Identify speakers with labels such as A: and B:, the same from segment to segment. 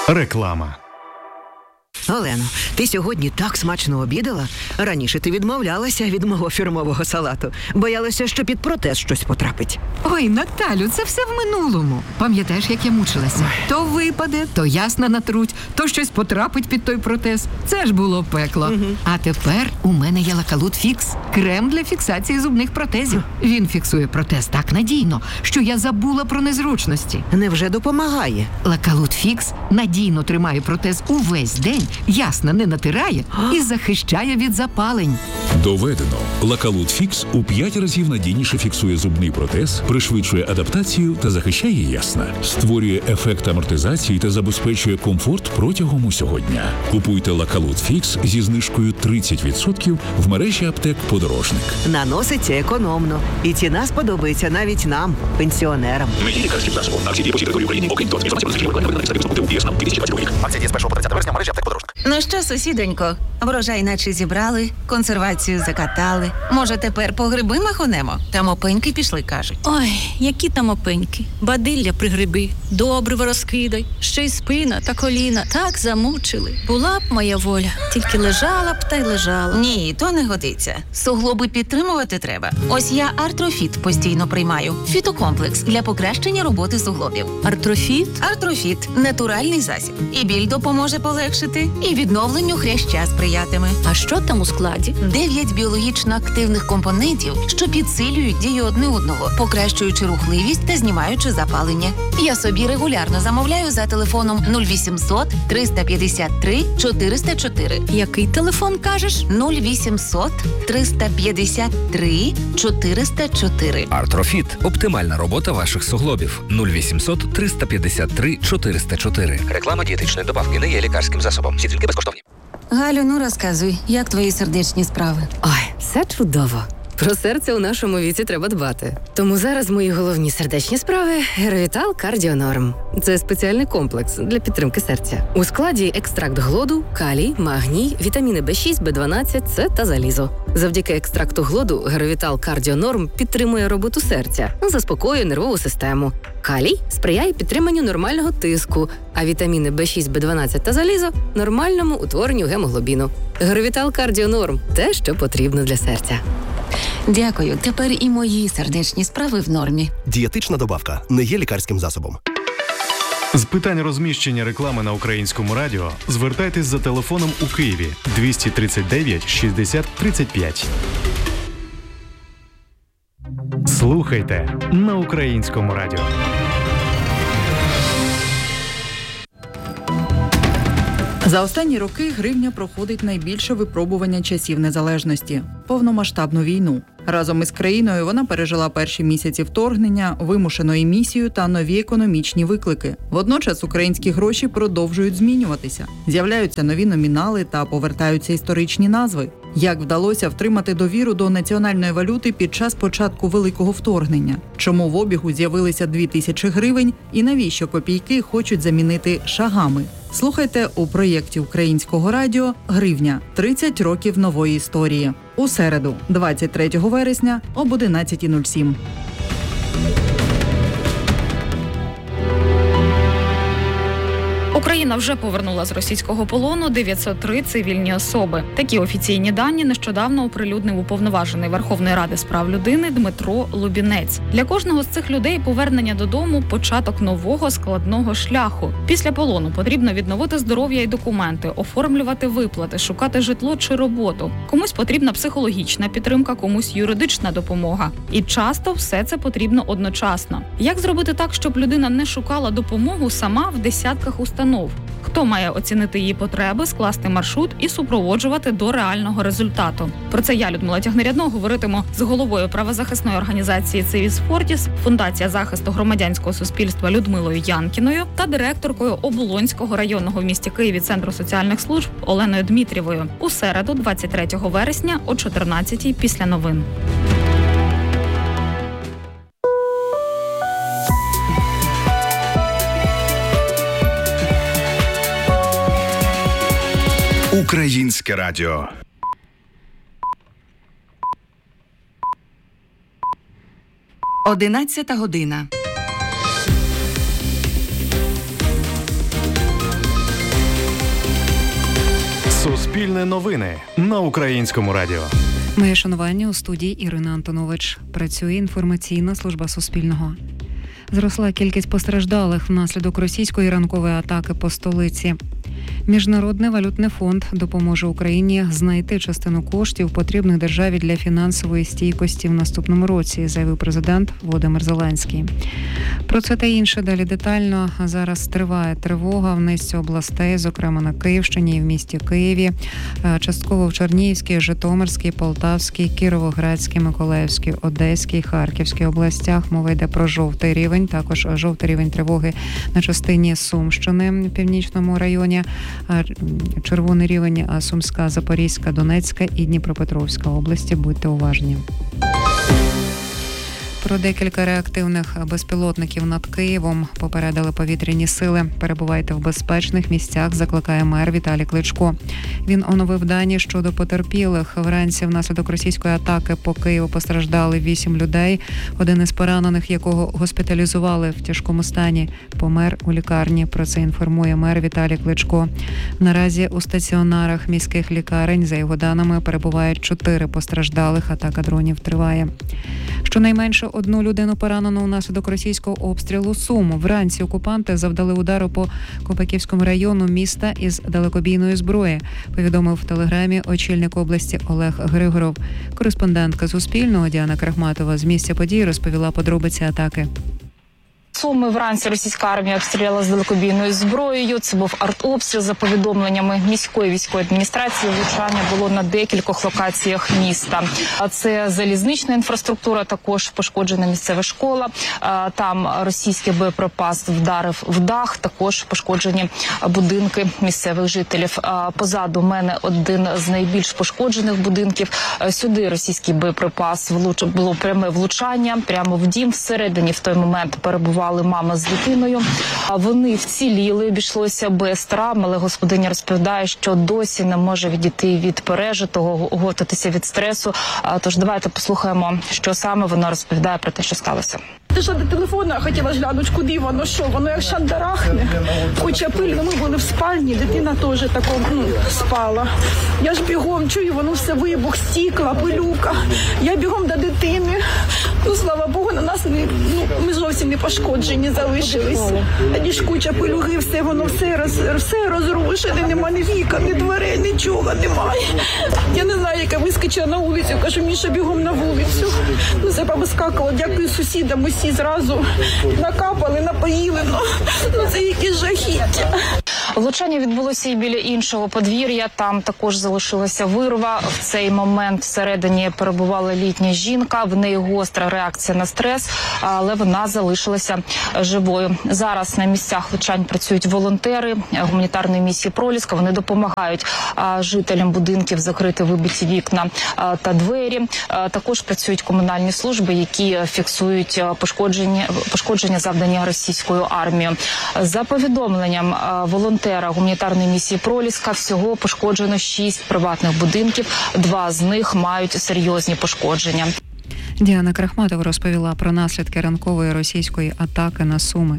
A: Реклама.
B: Олено, ти сьогодні так смачно обідала. Раніше ти відмовлялася від мого фірмового салату. Боялася, що під протез щось потрапить.
C: Ой, Наталю, це все в минулому. Пам'ятаєш, як я мучилася? То випаде, то ясна натруть, то щось потрапить під той протез. Це ж було пекло. Угу. А тепер у мене є Лакалут Фікс. Крем для фіксації зубних протезів. Він фіксує протез так надійно, що я забула про незручності.
B: Невже допомагає?
C: Лакалут Фікс надійно тримає протез увесь день, ясно не натирає і захищає від запалень.
D: Доведено. Лакалут Фікс у 5 разів надійніше фіксує зубний протез, пришвидшує адаптацію та захищає ясна. Створює ефект амортизації та забезпечує комфорт протягом усього дня. Купуйте Лакалут Фікс зі знижкою 30% в мережі аптек «Подорожник».
B: Наноситься економно. І ціна сподобається навіть нам, пенсіонерам.
D: Лікарський засіб. Акції дії по всій території України. Окрім того,
E: акції дії з 1 по 30 вересня в мережі аптек «Подорожник».
F: Ну що, сусідонько, врожай наче зібрали, консервацію закатали. Може, тепер по гриби махонемо? Там опеньки пішли, кажуть.
G: Ой, які там опеньки. Бадилля пригриби, добриво розкидай. Ще й спина та коліна так замучили. Була б моя воля, тільки лежала б та й лежала.
F: Ні, то не годиться. Суглоби підтримувати треба. Ось я Артрофіт постійно приймаю. Фітокомплекс для покращення роботи суглобів.
G: Артрофіт?
F: Артрофіт – натуральний засіб. І біль допоможе полегшити, і відновленню хряща сприятиме.
G: А що там у складі?
F: 9 біологічно активних компонентів, що підсилюють дію одне одного, покращуючи рухливість та знімаючи запалення. Я собі регулярно замовляю за телефоном 0800 353 404.
G: Який телефон, кажеш?
F: 0800 353 404.
H: Артрофіт – оптимальна робота ваших суглобів. 0800 353 404. Реклама дієтичної добавки не є лікарським засобом. Всі тільки безкоштовні.
F: Галю, ну розказуй, як твої сердечні справи?
I: Ой, все чудово. Про серце у нашому віці треба дбати. Тому зараз мої головні сердечні справи – Геровітал Кардіонорм. Це спеціальний комплекс для підтримки серця. У складі екстракт глоду, калій, магній, вітаміни В6, В12, С та залізо. Завдяки екстракту глоду Геровітал Кардіонорм підтримує роботу серця, заспокоює нервову систему. Калій сприяє підтриманню нормального тиску, а вітаміни В6, В12 та залізо – нормальному утворенню гемоглобіну. Геровітал Кардіонорм – те, що потрібно для серця.
F: Дякую. Тепер і мої сердечні справи в нормі.
E: Дієтична добавка не є лікарським засобом.
A: З питань розміщення реклами на Українському радіо звертайтесь за телефоном у Києві 239 60 35. Слухайте на Українському радіо.
J: За останні роки гривня проходить найбільше випробування часів незалежності – повномасштабну війну. Разом із країною вона пережила перші місяці вторгнення, вимушену емісію та нові економічні виклики. Водночас українські гроші продовжують змінюватися. З'являються нові номінали та повертаються історичні назви. Як вдалося втримати довіру до національної валюти під час початку Великого вторгнення? Чому в обігу з'явилися 2000 гривень і навіщо копійки хочуть замінити шагами? Слухайте у проєкті Українського радіо «Гривня. 30 років нової історії». У середу, 23 вересня об 11:07.
K: Україна вже повернула з російського полону 903 цивільні особи. Такі офіційні дані нещодавно оприлюднив уповноважений Верховної Ради з прав людини Дмитро Лубінець. Для кожного з цих людей повернення додому – початок нового складного шляху. Після полону потрібно відновити здоров'я і документи, оформлювати виплати, шукати житло чи роботу. Комусь потрібна психологічна підтримка, комусь юридична допомога. І часто все це потрібно одночасно. Як зробити так, щоб людина не шукала допомогу сама в десятках установ? Хто має оцінити її потреби, скласти маршрут і супроводжувати до реального результату? Про це я, Людмила Тягнерядно, говоритиму з головою правозахисної організації «Цивіс Фортіс», Фундація захисту громадянського суспільства Людмилою Янкіною та директоркою Оболонського районного в місті Києві Центру соціальних служб Оленою Дмитрієвою. У середу, 23 вересня о 14:00 після новин.
L: Українське радіо.
M: 11 година.
A: Суспільне новини на Українському радіо.
M: Моє шанування, у студії Ірина Антонович. Працює інформаційна служба Суспільного. Зросла кількість постраждалих внаслідок російської ранкової атаки по столиці. Міжнародний валютний фонд допоможе Україні знайти частину коштів, потрібних державі для фінансової стійкості в наступному році, заявив президент Володимир Зеленський. Про це та інше далі детально. Зараз триває тривога в низці областей, зокрема на Київщині і в місті Києві, частково в Чернігівській, Житомирській, Полтавській, Кіровоградській, Миколаївській, Одеській, Харківській областях. Мова йде про жовтий рівень, також жовтий рівень тривоги на частині Сумщини в північному районі, червоний рівень Сумська, Запорізька, Донецька і Дніпропетровська області. Будьте уважні. Про декілька реактивних безпілотників над Києвом попередили повітряні сили. Перебувайте в безпечних місцях, закликає мер Віталій Кличко. Він оновив дані щодо потерпілих. Вранці внаслідок російської атаки по Києву постраждали 8 людей. Один із поранених, якого госпіталізували в тяжкому стані, помер у лікарні. Про це інформує мер Віталій Кличко. Наразі у стаціонарах міських лікарень, за його даними, перебувають 4 постраждалих. Атака дронів триває. Щонайменше одну людину поранено внаслідок російського обстрілу Сум. Вранці окупанти завдали удару по Копаківському району міста із далекобійної зброї, повідомив в телеграмі очільник області Олег Григоров. Кореспондентка Суспільного Діана Крахматова з місця події розповіла подробиці атаки.
N: Суми вранці російська армія обстріляла з далекобійною зброєю. Це був артобстріл. За повідомленнями міської військової адміністрації, влучання було на декількох локаціях міста. Це залізнична інфраструктура, також пошкоджена місцева школа. Там російський боєприпас вдарив в дах, також пошкоджені будинки місцевих жителів. Позаду мене один з найбільш пошкоджених будинків. Сюди російський боєприпас було пряме влучання, прямо в дім. Всередині в той момент перебували мама з дитиною. Вони вціліли, обійшлося без травм, але господиня розповідає, що досі не може відійти від пережитого, оговтатися від стресу. Тож давайте послухаємо, що саме вона розповідає про те, що сталося.
O: Ти що, до телефону хотіла глянути, куди воно, що? Воно як шандарахне. Куча пиль, ми були в спальні, дитина теж тако, спала. Я ж бігом чую, воно все вибух, стікла, пилюка. Я бігом до дитини. Слава Богу, на нас ми зовсім не пошкоджені залишились. Тоді ж куча пилюги, все воно все розрушене, нема ні вікон, ні дверей, нічого немає. Я не знаю, як я вискочила на вулицю, кажу, Міша, бігом на вулицю. Все повискакало, дякую сусідам, усі зразу накапали, напоїли. Це якісь жахіття.
N: Влучання відбулося і біля іншого подвір'я. Там також залишилася вирва. В цей момент всередині перебувала літня жінка. В неї гостра реакція на стрес, але вона залишилася живою. Зараз на місцях влучань працюють волонтери гуманітарної місії «Проліска». Вони допомагають жителям будинків закрити вибиті вікна та двері. Також працюють комунальні служби, які фіксують пошкодження, завдані російською армією. За повідомленням волонтера гуманітарної місії «Проліска», всього пошкоджено 6 приватних будинків. 2 з них мають серйозні пошкодження.
M: Діана Крахматова розповіла про наслідки ранкової російської атаки на Суми.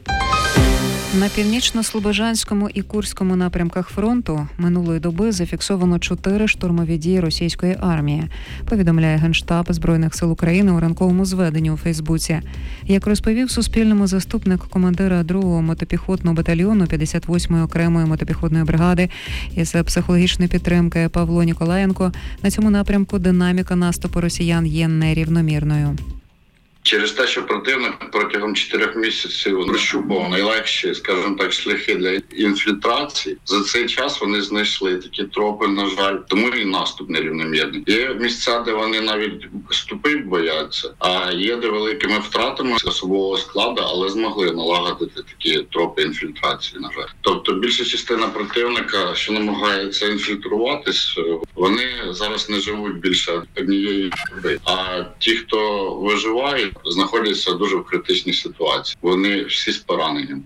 M: На північно-слобожанському і Курському напрямках фронту минулої доби зафіксовано 4 штурмові дії російської армії, повідомляє Генштаб Збройних сил України у ранковому зведенні у Фейсбуці. Як розповів Суспільному заступник командира 2-го мотопіхотного батальйону 58-ї окремої мотопіхотної бригади із психологічної підтримки Павло Ніколаєнко, на цьому напрямку динаміка наступу росіян є нерівномірною.
P: Через те, що противник протягом 4 місяців розщупав найлегші, скажімо так, шляхи для інфільтрації, за цей час вони знайшли такі тропи, на жаль, тому і наступ нерівномірний. Є місця, де вони навіть ступити бояться, а є де великими втратами особового складу, але змогли налагодити такі тропи інфільтрації, на жаль. Тобто більша частина противника, що намагається інфільтруватись, вони зараз не живуть більше однієї доби. А ті, хто виживає, знаходяться дуже в критичній ситуації. Вони всі з пораненням.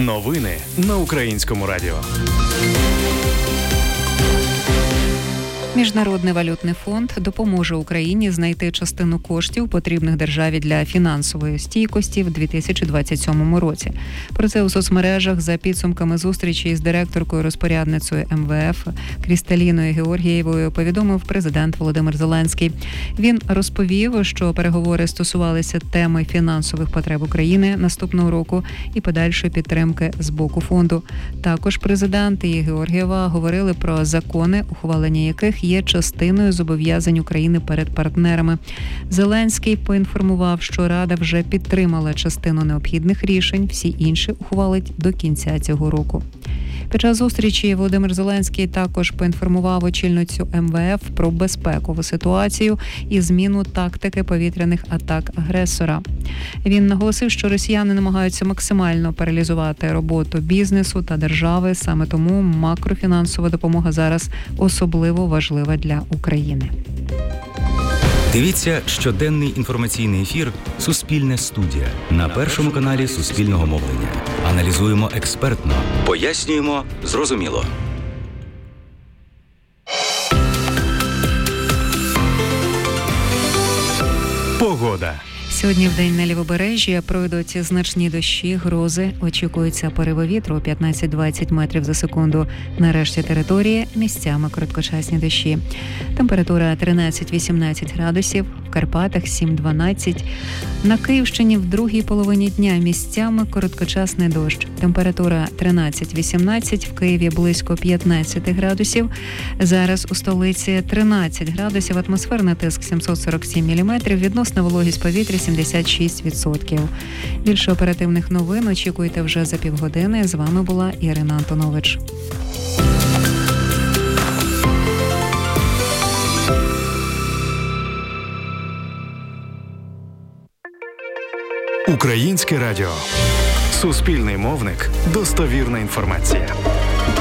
A: Новини на Українському радіо.
M: Міжнародний валютний фонд допоможе Україні знайти частину коштів, потрібних державі для фінансової стійкості в 2027 році. Про це у соцмережах за підсумками зустрічі з директоркою-розпорядницею МВФ Крісталіною Георгієвою повідомив президент Володимир Зеленський. Він розповів, що переговори стосувалися теми фінансових потреб України наступного року і подальшої підтримки з боку фонду. Також президент і Георгієва говорили про закони, ухвалення яких є частиною зобов'язань України перед партнерами. Зеленський поінформував, що Рада вже підтримала частину необхідних рішень, всі інші ухвалить до кінця цього року. Під час зустрічі Володимир Зеленський також поінформував очільницю МВФ про безпекову ситуацію і зміну тактики повітряних атак агресора. Він наголосив, що росіяни намагаються максимально паралізувати роботу бізнесу та держави, саме тому макрофінансова допомога зараз особливо важлива для України.
Q: Дивіться щоденний інформаційний ефір «Суспільне студія» на Першому каналі Суспільного мовлення. Аналізуємо експертно, пояснюємо зрозуміло.
A: Погода.
M: Сьогодні в день на Лівобережжі пройдуть значні дощі, грози. Очікується пориви вітру 15-20 метрів за секунду. На решті території місцями короткочасні дощі. Температура 13-18 градусів, в Карпатах 7-12. На Київщині в другій половині дня місцями короткочасний дощ. Температура 13-18, в Києві близько 15 градусів. Зараз у столиці 13 градусів, атмосферний тиск 747 міліметрів, відносна вологість повітря 76%. Більше оперативних новин очікуйте вже за півгодини. З вами була Ірина Антонович.
A: Українське радіо. Суспільний мовник. Достовірна інформація.